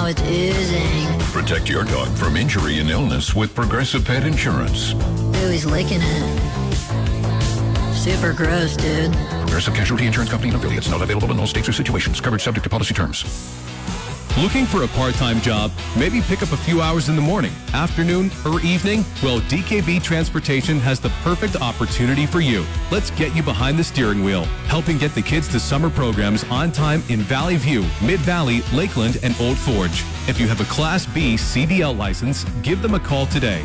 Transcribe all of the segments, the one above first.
it's oozing. Protect your dog from injury and illness with Progressive Pet Insurance. Ooh, he's licking it. Super gross, dude. Progressive Casualty Insurance Company and affiliates. Not available in all states or situations. Coverage subject to policy terms. Looking for a part-time job? Maybe pick up a few hours in the morning, afternoon, or evening? Well, DKB Transportation has the perfect opportunity for you. Let's get you behind the steering wheel, helping get the kids to summer programs on time in Valley View, Mid-Valley, Lakeland, and Old Forge. If you have a Class B CDL license, give them a call today,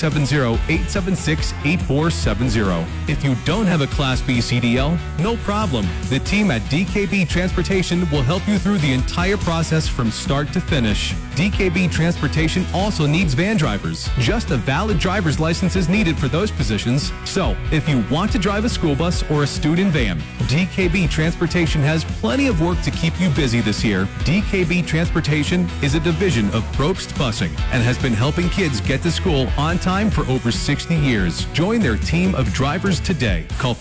570-876-8470. If you don't have a Class B CDL, no problem. The team at DKB Transportation will help you through the entire process from start to finish. DKB Transportation also needs van drivers. Just a valid driver's license is needed for those positions. So, if you want to drive a school bus or a student van, DKB Transportation has plenty of work to keep you busy this year. DKB Transportation is a division of Probst Busing and has been helping kids get to school on time for over 60 years. Join their team of drivers today. Call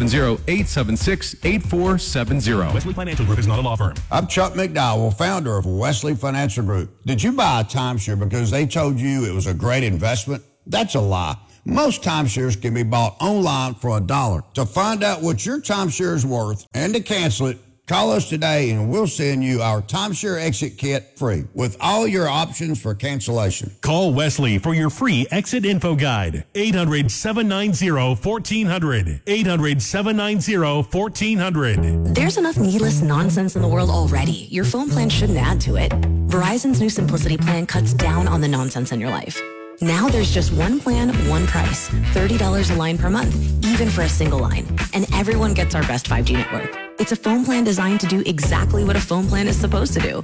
570-876-8470. Wesley Financial Group is not a law firm. I'm Chuck McDowell, founder of Wesley Financial Group. Did you buy a timeshare because they told you it was a great investment? That's a lie. Most timeshares can be bought online for $1. To find out what your timeshare is worth and to cancel it, call us today and we'll send you our timeshare exit kit free with all your options for cancellation. Call Wesley for your free exit info guide. 800-790-1400. 800-790-1400. There's enough needless nonsense in the world already. Your phone plan shouldn't add to it. Verizon's new Simplicity plan cuts down on the nonsense in your life. Now there's just one plan, one price. $30 a line per month, even for a single line. And everyone gets our best 5G network. It's a phone plan designed to do exactly what a phone plan is supposed to do.